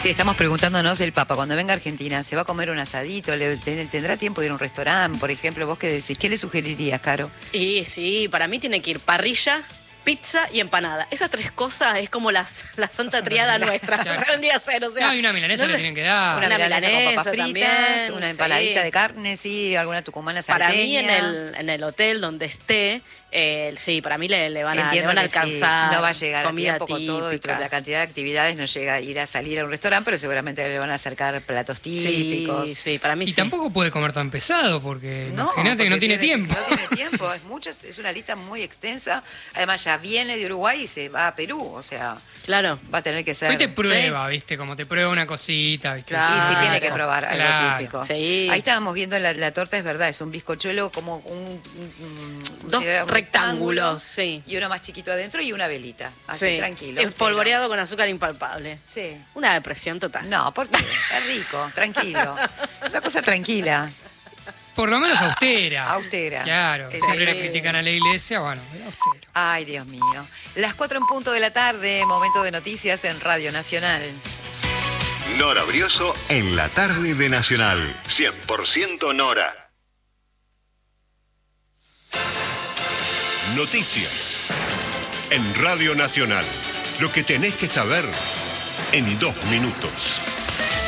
Sí, estamos preguntándonos, el Papa, cuando venga a Argentina, ¿se va a comer un asadito? ¿Tendrá tiempo de ir a un restaurante, por ejemplo? ¿Vos qué decís? ¿Qué le sugerirías, Caro? Y sí, para mí tiene que ir parrilla, pizza y empanada. Esas tres cosas es como la santa triada nuestra. Claro. O sea, vendría a ser, o sea, No, y una milanesa le tienen que dar. Una milanesa con papas fritas, también, una empanadita sí. de carne, sí, alguna tucumana Para salteña. mí en el hotel donde esté, sí, para mí le van a Entiendo que alcanzar. sí, no va a llegar a comida tiempo con todo y típica. la cantidad de actividades no llega a ir a salir a un restaurante, pero seguramente le van a acercar platos típicos. Sí, sí, para mí Y sí. tampoco puede comer tan pesado, porque imagínate que no porque tiene tiempo. No tiene tiempo, es una lista muy extensa. Además ya viene de Uruguay y se va a Perú, o sea, Claro. va a tener que ser... Después te prueba, ¿viste? Como te prueba una cosita, ¿viste? Claro. Sí, sí, tiene que probar algo Claro. típico. Sí. Ahí estábamos viendo la torta, es verdad, es un bizcochuelo como Dos si era un rectángulos, sí. Y uno más chiquito adentro y una velita, así Sí. tranquilo. Espolvoreado con azúcar impalpable. Sí. Una depresión total. No, porque es rico, tranquilo. Una cosa tranquila, Por lo menos austera. austera. Claro, Sí. siempre le critican a la iglesia, bueno, era austero. Ay, Dios mío. Las 4:00 p.m, momento de noticias en Radio Nacional. Nora Brioso en la tarde de Nacional. 100% Nora. Noticias. En Radio Nacional. Lo que tenés que saber en 2 minutos.